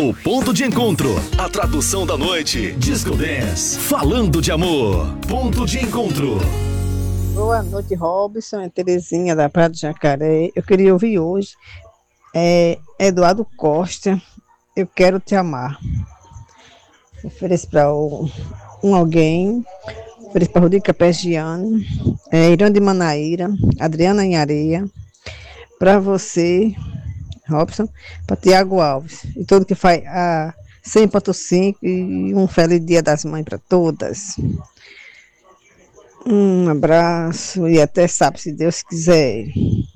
O ponto de encontro, a tradução da noite, Disco Dance, falando de amor, ponto de encontro. Boa noite, Robson, é Terezinha da Praia do Jacaré. Eu queria ouvir hoje Eduardo Costa, Eu Quero Te Amar. Ofereço para alguém, ofereço para Rodrigo Capegiano, Irã de Manaíra, Adriana Inhareia, para você, Robson, para Tiago Alves, e todo que faz a 100.5 e um feliz Dia das Mães para todas. Um abraço e até sábado, se Deus quiser.